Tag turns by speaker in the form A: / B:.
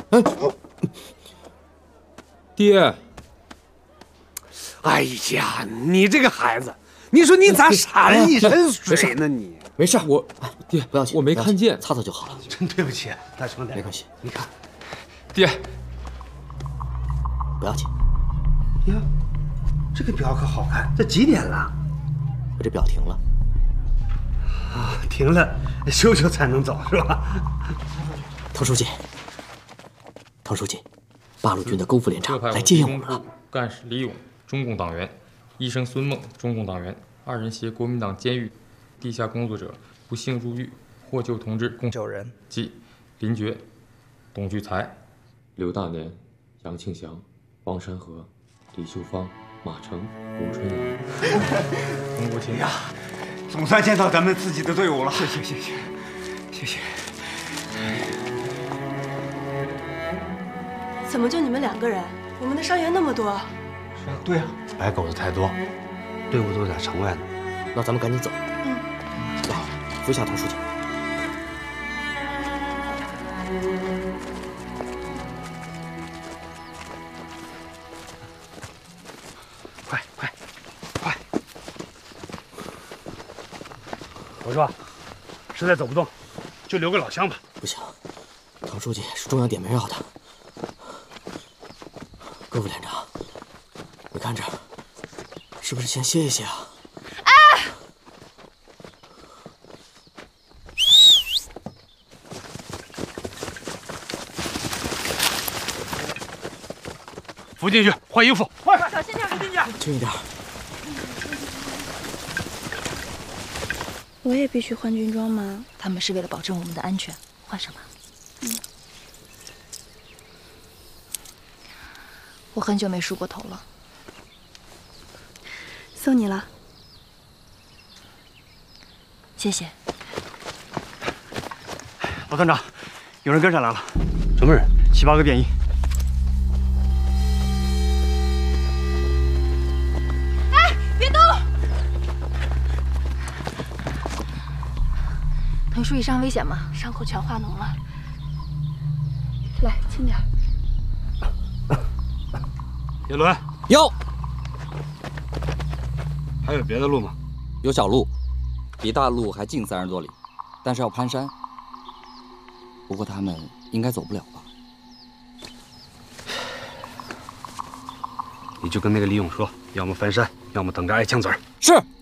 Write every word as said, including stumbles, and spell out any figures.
A: 哎，爹！
B: 哎呀，你这个孩子，你说你咋洒了一身水呢？你
A: 没事，我爹
C: 不要紧，
A: 我没看见，
C: 擦擦就好了。
B: 真对不起，大兄弟。
C: 没关系，
B: 你看，
A: 爹，
C: 不要紧。
B: 呀，这个表可好看，这几点了？
C: 我这表停了。
B: 啊，停了，修修才能走是吧？
C: 滕书记，滕书记，八路军的龚副连长来接应我们了。
D: 干事李勇，中共党员；医生孙梦，中共党员。二人携国民党监狱地下工作者不幸入狱，获救同志共九人，即林觉、董聚财、
A: 刘大年、杨庆祥、王山河、李秀芳、马成、吴春阳。
D: 洪国清
B: 呀，总算见到咱们自己的队伍了。谢谢谢谢谢谢。
E: 怎么就你们两个人？我们的伤员那么多。
B: 是啊，对啊，白狗子太多，队伍都在城外呢。
C: 那咱们赶紧走。
E: 嗯。
C: 来，扶下滕书记。
B: 快快快！我说，实在走不动，就留个老乡吧。
C: 不行，滕书记是中央点名要的。龚副连长，你看着，是不是先歇一歇啊？
E: 哎！
B: 扶进去，换衣服，快！
E: 小心点，扶进去。
C: 轻一点。
F: 我也必须换军装吗？
G: 他们是为了保证我们的安全，换上吧。
F: 嗯。
G: 我很久没梳过头了。
F: 送你了。
G: 谢谢。
B: 老团长，有人跟上来了。什么人？七八个便衣。
E: 哎，别动！
G: 滕书记伤危险吗？
E: 伤口全化脓了。来，轻点。
B: 叶伦，
C: 有。
B: 还有别的路吗？
H: 有小路，比大路还近三十多里，但是要攀山。不过他们应该走不了吧？
B: 你就跟那个李勇说，要么翻山，要么等着挨枪子儿。
H: 是。